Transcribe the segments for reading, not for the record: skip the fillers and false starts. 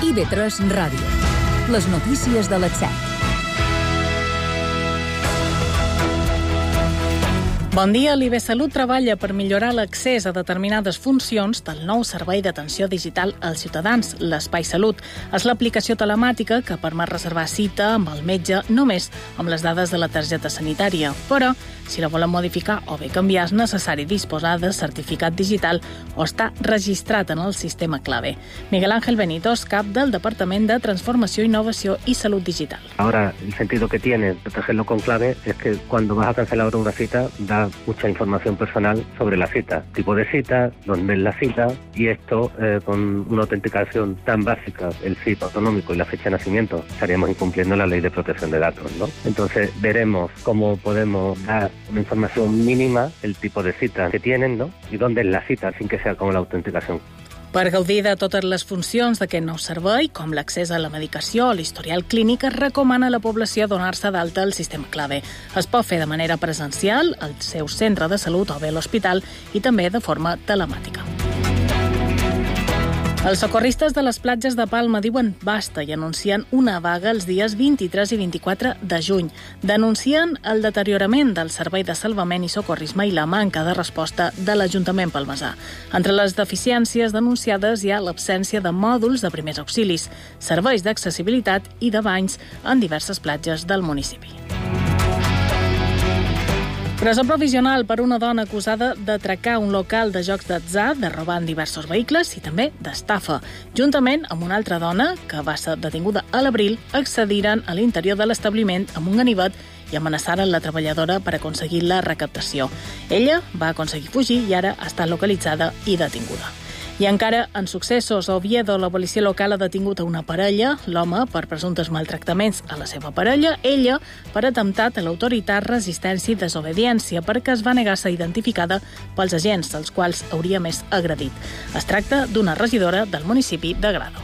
IB3 Ràdio. Les notícies de les 7. Bon dia. L'IB Salut treballa per millorar l'accés a determinades funcions del nou servei d'atenció digital als ciutadans. L'Espai Salut és l'aplicació telemàtica que permet reservar cita amb el metge només amb les dades de la targeta sanitària. Però, si la volen modificar o bé canviar, és necessari disposar de certificat digital o estar registrat en el sistema clave. Miguel Ángel Benito és cap del Departament de Transformació, Innovació i Salut Digital. Ahora, el sentido que tiene protegerlo con clave es que cuando vas a cancelar una cita, da mucha información personal sobre la cita, tipo de cita, dónde es la cita, y esto con una autenticación tan básica, el CIP autonómico y la fecha de nacimiento, estaríamos incumpliendo la ley de protección de datos, ¿no? Entonces veremos cómo podemos dar una información mínima, el tipo de cita que tienen, ¿no? Y dónde es la cita, sin que sea como la autenticación. Per gaudir de totes les funcions d'aquest nou servei, com l'accés a la medicació o l'historial clínic, es recomana a la població donar-se d'alta al sistema clave. Es pot fer de manera presencial al seu centre de salut o bé a l'hospital i també de forma telemàtica. Els socorristes de les platges de Palma diuen basta i anuncien una vaga els dies 23 i 24 de juny. Denuncien el deteriorament del servei de salvament i socorrisme i la manca de resposta de l'Ajuntament palmesà. Entre les deficiències denunciades hi ha l'absència de mòduls de primers auxilis, serveis d'accessibilitat i de banys en diverses platges del municipi. Presó provisional per una dona acusada d'atracar un local de jocs d'atzar, de robar en diversos vehicles i també d'estafa. Juntament amb una altra dona, que va ser detinguda a l'abril, accediren a l'interior de l'establiment amb un ganivet i amenaçaren la treballadora per aconseguir la recaptació. Ella va aconseguir fugir i ara ha estat localitzada i detinguda. I encara en successos, a Oviedo, la policia local ha detingut a una parella, l'home per presumptes maltractaments a la seva parella, ella per atemptat a l'autoritat, resistència i desobediència, perquè es va negar a ser identificada pels agents, els quals hauria més agredit. Es tracta d'una regidora del municipi de Grado.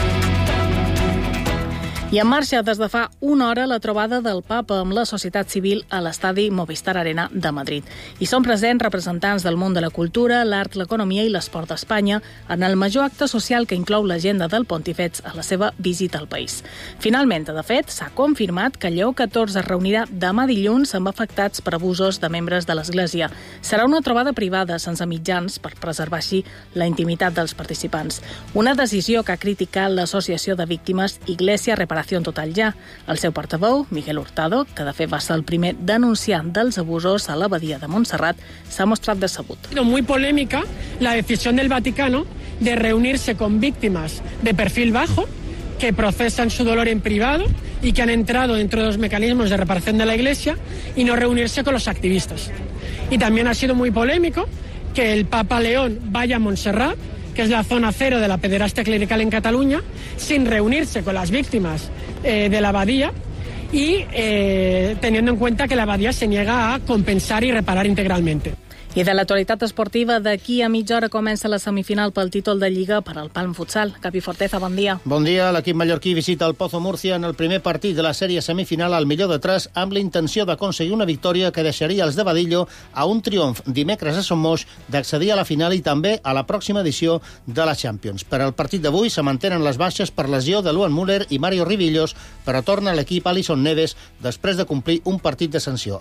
I en marxa des de fa una hora la trobada del papa amb la societat civil a l'estadi Movistar Arena de Madrid. Hi són presents representants del món de la cultura, l'art, l'economia i l'esport d'Espanya en el major acte social que inclou l'agenda del Pontífex a la seva visita al país. Finalment, de fet, s'ha confirmat que Lleó XIV es reunirà demà dilluns amb afectats per abusos de membres de l'Església. Serà una trobada privada sense mitjans per preservar així la intimitat dels participants. Una decisió que ha criticat l'Associació de Víctimes Iglesia Reparación Total Ja. El seu portaveu, Miguel Hurtado, que de fet va ser el primer denunciant dels abusos a l'abadia de Montserrat, s'ha mostrat decebut. Muy polémica la decisión del Vaticano de reunirse con víctimas de perfil bajo que procesan su dolor en privado y que han entrado dentro de los mecanismos de reparación de la Iglesia y no reunirse con los activistas. Y también ha sido muy polémico que el Papa León vaya a Montserrat, que es la zona cero de la pederastia clerical en Cataluña, sin reunirse con las víctimas de la abadía y teniendo en cuenta que la abadía se niega a compensar y reparar integralmente. I de l'actualitat esportiva, d'aquí a mitja hora comença la semifinal pel títol de Lliga per al Palm Futsal. Capi Forteza, bon dia. Bon dia. L'equip mallorquí visita el Pozo Múrcia en el primer partit de la sèrie semifinal al millor de 3 amb la intenció d'aconseguir una victòria que deixaria els de Badillo a un triomf dimecres a Sommoix d'accedir a la final i també a la pròxima edició de la Champions. Per al partit d'avui se mantenen les baixes per lesió de Luan Müller i Mario Rivillos, però torna l'equip Alison Neves després de complir un partit de sanció.